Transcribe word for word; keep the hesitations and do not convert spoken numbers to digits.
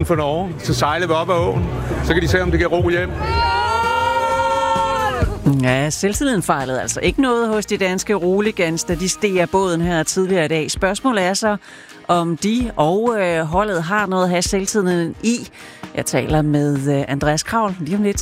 for Norge. Så sejler vi op ad åen. Så kan de se, om det kan ro hjem. Ja, selvtilliden fejlede altså ikke noget hos de danske roligans, da de steg af båden her tidligere i dag. Spørgsmålet er så, om de og øh, holdet har noget at have selvtilliden i. Jeg taler med øh, Andreas Kraul lige om lidt.